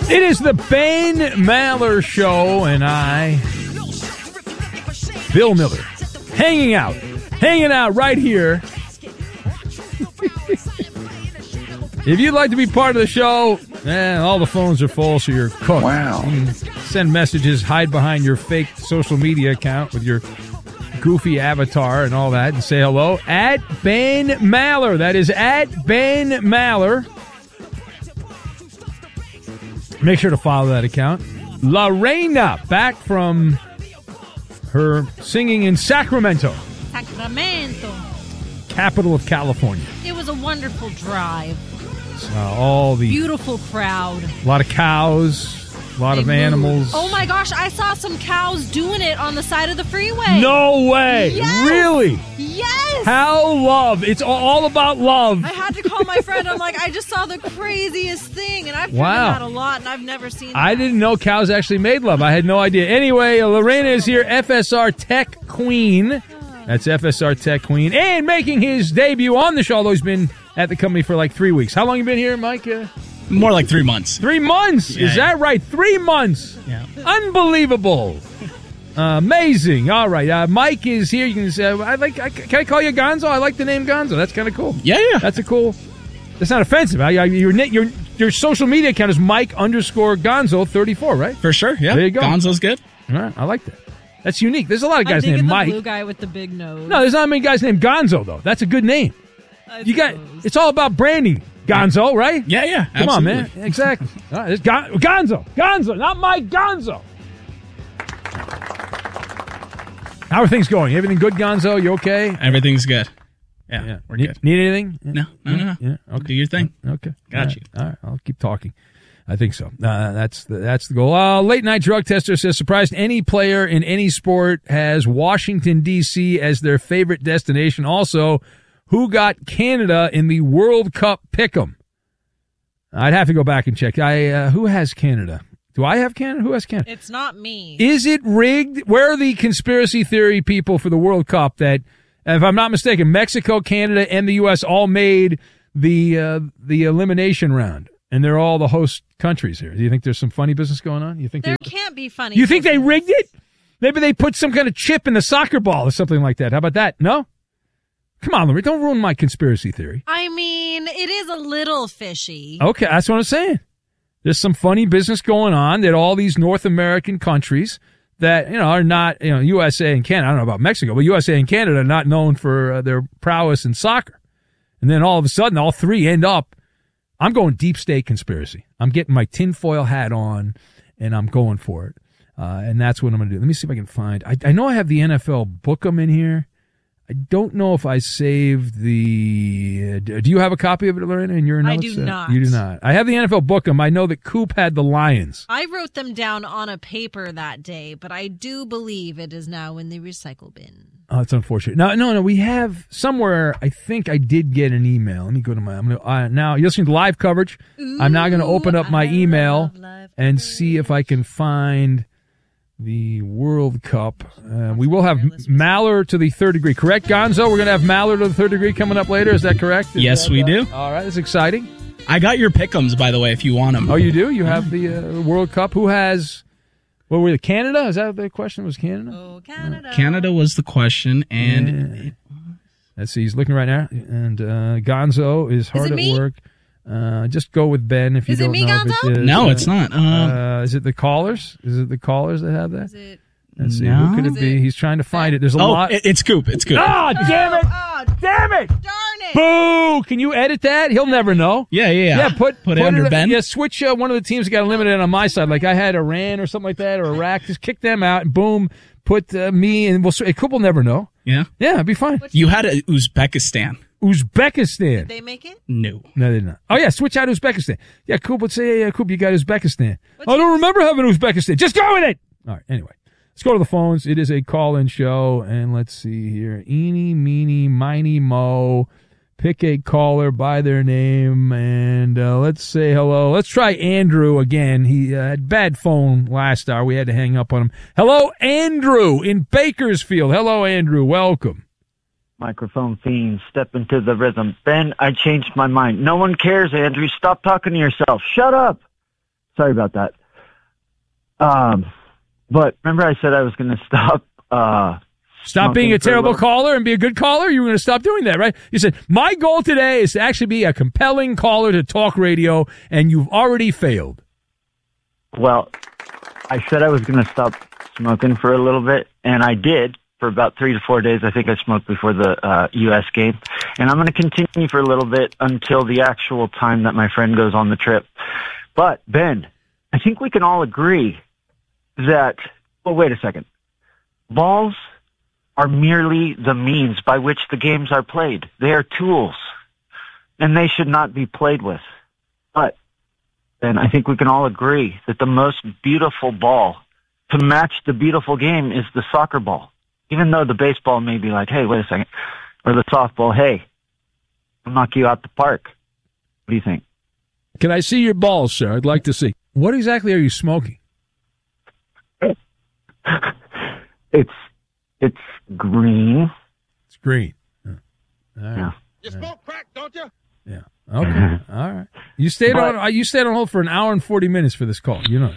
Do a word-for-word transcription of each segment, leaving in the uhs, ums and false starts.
It is the Ben Maller Show, and I, Bill Miller, hanging out, hanging out right here. If you'd like to be part of the show, eh, all the phones are full, so you're cooked. Wow. You can send messages, hide behind your fake social media account with your goofy avatar and all that, and say hello at Ben Maller. That is at Ben Maller. Make sure to follow that account. Lorena, back from her singing in Sacramento. Sacramento. Capital of California. It was a wonderful drive. Uh, all the Beautiful crowd. A lot of cows, a lot They of moved. animals. Oh my gosh, I saw some cows doing it on the side of the freeway. No way! Yes! Really? Yes! How love? It's all about love. I had to call my friend. I'm like, I just saw the craziest thing, and I've driven Wow. that a lot, and I've never seen that. I didn't know cows actually made love. I had no idea. Anyway, Lorena is here, F S R Tech Queen. That's F S R Tech Queen. And making his debut on the show, although he's been at the company for like three weeks. How long you been here, Mike? Uh, More like three months. three months. Yeah, is yeah. that right? Three months. Yeah. Unbelievable. Uh, amazing. All right. Uh, Mike is here. You can say, I like. I, can I call you Gonzo? I like the name Gonzo. That's kind of cool. Yeah, yeah. That's a cool. That's not offensive. I, I, your, your your social media account is Mike underscore Gonzo thirty-four, right? For sure, yeah. There you go. Gonzo's good. All right. I like that. That's unique. There's a lot of guys I think named of the Mike. blue guy with the big nose. No, there's not many guys named Gonzo though. That's a good name. I You got. suppose. It's all about branding. Gonzo, right? Yeah, yeah. Come on, man. absolutely. Exactly. All right, it's Gon- Gonzo. Gonzo, not Mike Gonzo. How are things going? Everything good, Gonzo? You okay? Everything's good. Yeah, Yeah. we're need, good. need anything? No, no, no, no. Yeah. Okay. Do your thing. Okay. Got All right. you. All right. I'll keep talking. I think so. Uh, that's the that's the goal. Uh, late night drug tester says surprised any player in any sport has Washington D C as their favorite destination. Also, who got Canada in the World Cup pick'em? I'd have to go back and check. I uh, who has Canada? Do I have Canada? Who has Canada? It's not me. Is it rigged? Where are the conspiracy theory people for the World Cup that, if I'm not mistaken, Mexico, Canada, and the U S all made the uh, the elimination round, and they're all the host countries here? Do you think there's some funny business going on? You think There they, can't be funny. you think they business. rigged it? Maybe they put some kind of chip in the soccer ball or something like that. How about that? No? Come on, Lorraine, don't ruin my conspiracy theory. I mean, it is a little fishy. Okay, that's what I'm saying. There's some funny business going on that all these North American countries that, you know, are not, you know, U S A and Canada, I don't know about Mexico, but U S A and Canada are not known for uh, their prowess in soccer. And then all of a sudden, all three end up, I'm going deep state conspiracy. I'm getting my tinfoil hat on, and I'm going for it. Uh, and that's what I'm going to do. Let me see if I can find, I, I know I have the N F L Book'em in here. I don't know if I saved the. Uh, do you have a copy of it, Lorena, in your I notes? do Uh, not. You do not. I have the N F L Book'em. I know that Coop had the Lions. I wrote them down on a paper that day, but I do believe it is now in the recycle bin. Oh, that's unfortunate. No, no, no. We have somewhere. I think I did get an email. Let me go to my. I'm gonna uh, now. You're listening to live coverage. Ooh, I'm now going to open up my I email love live and see if I can find the World Cup. Uh, we will have Maller to the third degree. Correct, Gonzo? We're going to have Maller to the third degree coming up later. Is that correct? Is Yes, that, we uh, do. All right. That's exciting. I got your pick'ems, by the way, if you want them. Oh, you do? You have the uh, World Cup. Who has? What were the Canada? Is that the question? Was Canada? Oh, Canada. Canada was the question, and Yeah. Let's see. He's looking right now, and uh, Gonzo is hard it at me? work. Uh, just go with Ben if you Is it don't me, know. Gonzo? If it is. no, Uh, it's not. Uh, Uh, is it the callers? Is it the callers that have that? Is it? Let's see. No. Who could it Is be? it- He's trying to find it. There's a oh, lot. it- it's Coop. It's Coop. Ah, damn it! Oh, Damn it! darn it. Boo! Can you edit that? He'll never know. Yeah, yeah, yeah. Yeah, put put it under Ben. Yeah, switch uh, one of the teams that got eliminated on my side. Like I had Iran or something like that, or Iraq. Just kick them out and boom, put uh, me and we'll. sw- Coop will never know. Yeah. Yeah, it'd be fine. You had a Uzbekistan. Uzbekistan. Did they make it? No. No, they did not. Oh, yeah, switch out Uzbekistan. Yeah, Coop would say, hey, uh, Coop, you got Uzbekistan. I don't remember having Uzbekistan. Just go with it. All right, anyway. Let's go to the phones. It is a call-in show, and let's see here. Eeny, meeny, miny, mo. Pick a caller by their name, and uh, let's say hello. Let's try Andrew again. He uh, had bad phone last hour. We had to hang up on him. Hello, Andrew in Bakersfield. Hello, Andrew. Welcome. Microphone fiend, step into the rhythm. Ben, I changed my mind. No one cares, Andrew. Stop talking to yourself. Shut up. Sorry about that. Um, but remember I said I was going to stop. Uh, Stop being a terrible little... caller and be a good caller? You were going to stop doing that, right? You said, my goal today is to actually be a compelling caller to talk radio, and you've already failed. Well, I said I was going to stop smoking for a little bit, and I did for about three to four days. I think I smoked before the uh, U S game, and I'm going to continue for a little bit until the actual time that my friend goes on the trip. But, Ben, I think we can all agree that, well, wait a second. Balls are merely the means by which the games are played. They are tools, and they should not be played with. But then I think we can all agree that the most beautiful ball to match the beautiful game is the soccer ball. Even though the baseball may be like, hey, wait a second, or the softball, hey, I'll knock you out the park. What do you think? Can I see your balls, sir? I'd like to see. What exactly are you smoking? It's it's green. It's green. Oh. All right. Yeah. You smoke crack, don't you? Yeah. Okay. All right. You stayed But- on. You stayed on hold for an hour and forty minutes for this call. You know.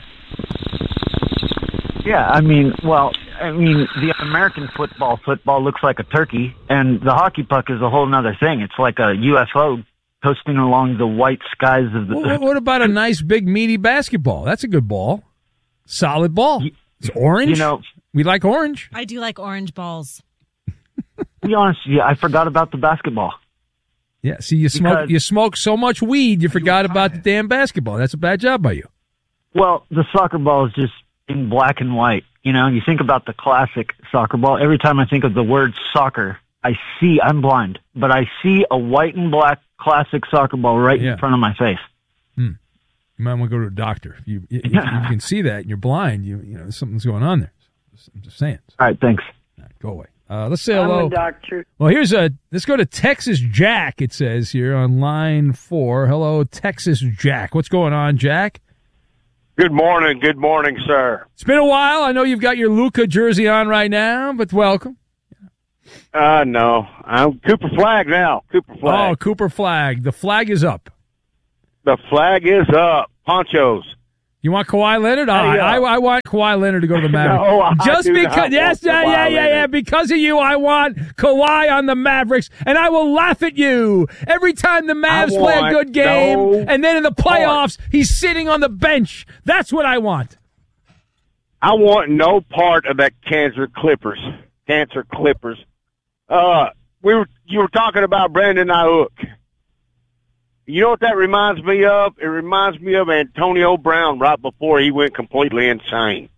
Yeah, I mean, well, I mean, the American football football looks like a turkey, and the hockey puck is a whole nother thing. It's like a U F O coasting along the white skies of the. What, what about a nice big meaty basketball? That's a good ball. Solid ball. It's orange. You know, we like orange. I do like orange balls. to be honest, yeah, I forgot about the basketball. Yeah. See, you smoke. Because- You smoke so much weed, you forgot about the damn basketball. That's a bad job by you. Well, the soccer ball is just in black and white. You know, you think about the classic soccer ball. Every time I think of the word soccer, I see, I'm blind, but I see a white and black classic soccer ball right Yeah. in front of my face. Hmm. You might want to go to a doctor. If you, if you can see that and you're blind, you you know something's going on there. I'm just saying. All right, thanks. All right, go away. Uh, let's say hello. I'm a doctor. Well, here's a. Let's go to Texas Jack. It says here on line four. Hello, Texas Jack. What's going on, Jack? Good morning. Good morning, sir. It's been a while. I know you've got your Luca jersey on right now, but welcome. Uh, no. I'm Cooper Flag now. Cooper Flag. Oh, Cooper Flag. The flag is up. The flag is up. Ponchos. You want Kawhi Leonard? I, Hey, uh, I, I want Kawhi Leonard to go to the Mavericks. No, I Just do because, not yes, want yeah, Kawhi yeah, yeah, yeah. Leonard. Because of you, I want Kawhi on the Mavericks, and I will laugh at you every time the Mavs I play a want good game, no and then in the playoffs, he's sitting on the bench. That's what I want. I want no part of that cancer Clippers. Cancer Clippers. Uh, we were, you were talking about Brandon Ayuk. You know what that reminds me of? It reminds me of Antonio Brown right before he went completely insane.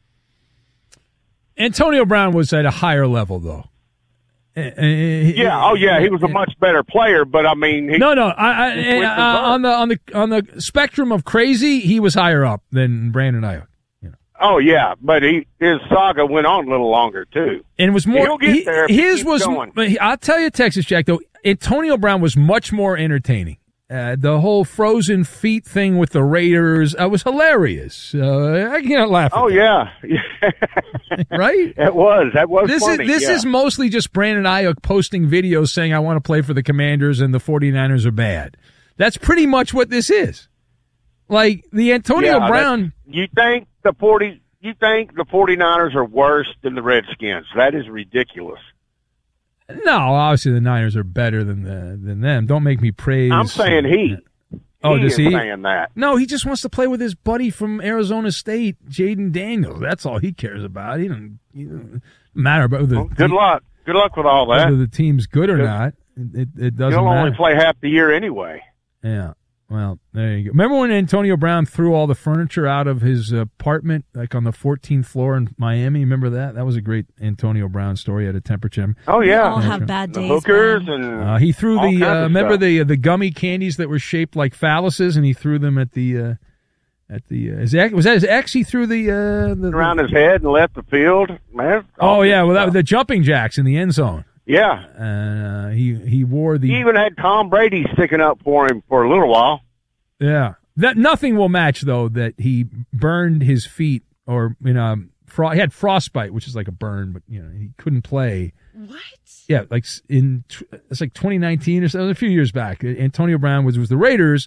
Antonio Brown was at a higher level, though. Yeah, oh yeah, he was a much better player, but I mean, he, No, no. I, I, He went uh, berserk. on the on the on the spectrum of crazy, he was higher up than Brandon Ayuk. oh yeah, but he his saga went on a little longer too. And it was more. He'll get he- there if he his keeps was. going. but he- I'll tell you, Texas Jack. Though Antonio Brown was much more entertaining. Uh, the whole frozen feet thing with the Raiders uh, was hilarious. Uh, I can't laugh. At Oh that, yeah, right. it was. That was This funny. is this yeah. is mostly just Brandon Ayuk posting videos saying I want to play for the Commanders and the 49ers are bad. That's pretty much what this is. Like the Antonio Yeah, that- Brown. You think the forty? You think the 49ers are worse than the Redskins? That is ridiculous. No, obviously the Niners are better than the than them. Don't make me praise. I'm saying he. Oh, he does is he? saying that? No, he just wants to play with his buddy from Arizona State, Jaden Daniels. That's all he cares about. He doesn't, he doesn't matter about whether, Well, good luck. Good luck with all that. whether the team's good or Good. not. It, it doesn't You'll matter. only play half the year anyway. Yeah. Well, there you go. Remember when Antonio Brown threw all the furniture out of his apartment, like on the fourteenth floor in Miami? Remember that? That was a great Antonio Brown story at a temperature. Oh We yeah, all have bad the days. hookers man. and Uh, he threw all the kinds uh, of remember stuff. the the gummy candies that were shaped like phalluses, and he threw them at the uh, at the uh, his ex, was that his ex? He threw the uh, the, around his head and left the field. Man. oh yeah, well that was stuff. the jumping jacks in the end zone. yeah. Uh, he he wore the He even had Tom Brady sticking up for him for a little while. yeah. That nothing will match though that he burned his feet or you know fro- he had frostbite, which is like a burn, but you know he couldn't play. What? Yeah, like in it's like twenty nineteen or so, a few years back. Antonio Brown was was the Raiders,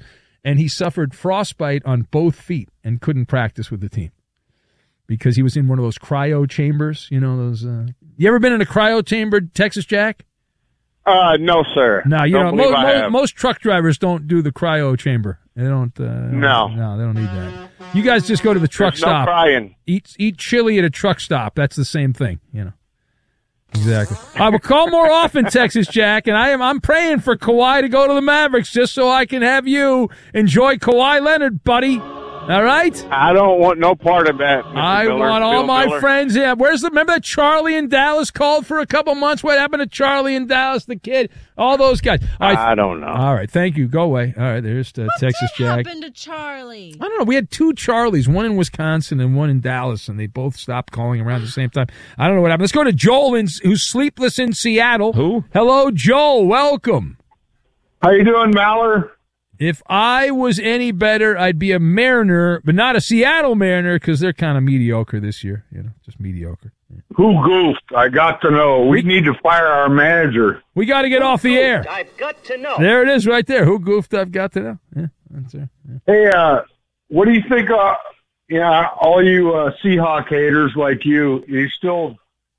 and he suffered frostbite on both feet and couldn't practice with the team because he was in one of those cryo chambers. You know those. Uh, you ever been in a cryo chamber, Texas Jack? Uh, no, sir. No, you don't know believe most, I have. most truck drivers don't do the cryo chamber. They don't. Uh, No. no, they don't need that. You guys just go to the truck There's stop. No crying. Eat eat chili at a truck stop. That's the same thing. You know. Exactly. I will call more often, Texas Jack, and I am I'm praying for Kawhi to go to the Mavericks just so I can have you enjoy Kawhi Leonard, buddy. All right? I don't want no part of that. Mister I Miller, want all Bill my Miller. friends. Yeah, where's the remember that Charlie in Dallas called for a couple months? What happened to Charlie in Dallas, the kid? All those guys. All right. I don't know. All right, thank you. Go away. All right, there's uh, What Texas did Jack. happen to Charlie? I don't know. We had two Charlies, one in Wisconsin and one in Dallas, and they both stopped calling around at the same time. I don't know what happened. Let's go to Joel, in, who's sleepless in Seattle. Who? Hello, Joel. Welcome. How you doing, Maller? If I was any better, I'd be a Mariner, but not a Seattle Mariner because they're kind of mediocre this year. You know, just mediocre. Who goofed? I got to know. We need to fire our manager. We got to get off the air. I've got to know. There it is right there. Who goofed? I've got to know. Yeah, that's it. Yeah. Hey, uh, what do you think? Uh, yeah, all you uh, Seahawk haters like you, you still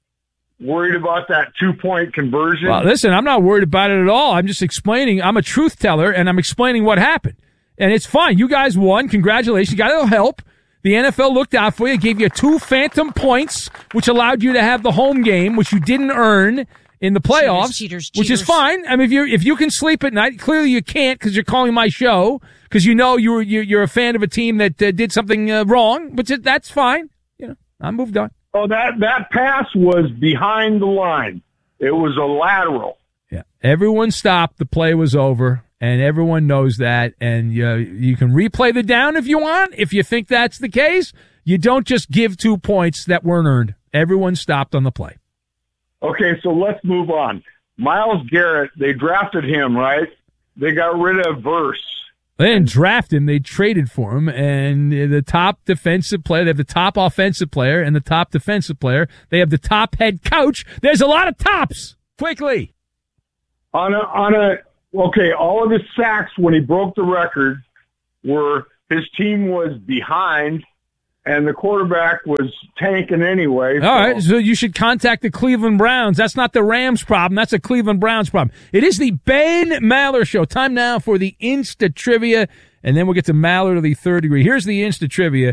worried about that two-point conversion? Well, listen, I'm not worried about it at all. I'm just explaining. I'm a truth teller, and I'm explaining what happened. And it's fine. You guys won. Congratulations. You got a little help. The N F L looked out for you, gave you two phantom points, which allowed you to have the home game, which you didn't earn in the playoffs, cheaters, which is cheaters. fine. I mean, if you if you can sleep at night, clearly you can't because you're calling my show because you know you're you're, you're a fan of a team that uh, did something uh, wrong, but that's fine. You know, I moved on. Oh, that, that pass was behind the line. It was a lateral. Yeah, everyone stopped. The play was over, and everyone knows that. And uh, you can replay the down if you want. If you think that's the case, you don't just give two points that weren't earned. Everyone stopped on the play. Okay, so let's move on. Myles Garrett, they drafted him, right? They got rid of Verse. They didn't draft him. They traded for him. And the top defensive player, they have the top offensive player and the top defensive player. They have the top head coach. There's a lot of tops. Quickly. On a, on a, okay, all of his sacks when he broke the record were his team was behind and the quarterback was tanking anyway. All right, so you should contact the Cleveland Browns. That's not the Rams' problem. That's a Cleveland Browns problem. It is the Ben Maller Show. Time now for the Insta Trivia, and then we'll get to Maller to the third degree. Here's the Insta Trivia.